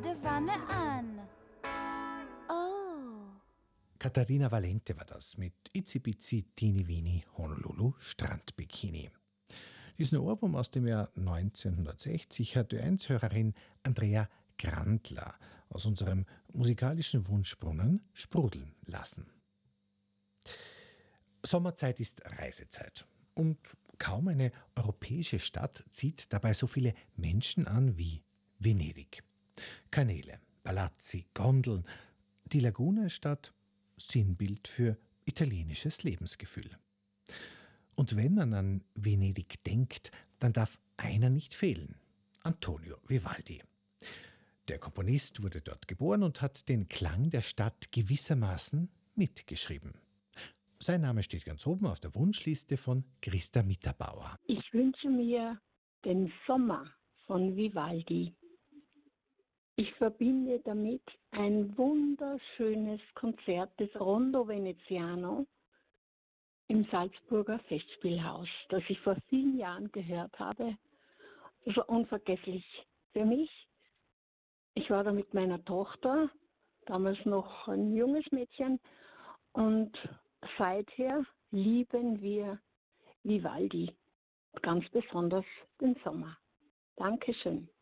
Badewanne an. Oh. Katharina Valente war das mit Itzi Bitzi Teeny Weeny Honolulu Strandbikini. Diesen Ohrwurm aus dem Jahr 1960 hat Ö1-Hörerin Andrea Grandler aus unserem musikalischen Wunschbrunnen sprudeln lassen. Sommerzeit ist Reisezeit und kaum eine europäische Stadt zieht dabei so viele Menschen an wie Venedig. Kanäle, Palazzi, Gondeln, die Lagune-Stadt Sinnbild für italienisches Lebensgefühl. Und wenn man an Venedig denkt, dann darf einer nicht fehlen: Antonio Vivaldi. Der Komponist wurde dort geboren und hat den Klang der Stadt gewissermaßen mitgeschrieben. Sein Name steht ganz oben auf der Wunschliste von Christa Mitterbauer. Ich wünsche mir den Sommer von Vivaldi. Ich verbinde damit ein wunderschönes Konzert des Rondo Veneziano im Salzburger Festspielhaus, das ich vor vielen Jahren gehört habe. Das war unvergesslich für mich. Ich war da mit meiner Tochter, damals noch ein junges Mädchen, und seither lieben wir Vivaldi, ganz besonders den Sommer. Dankeschön.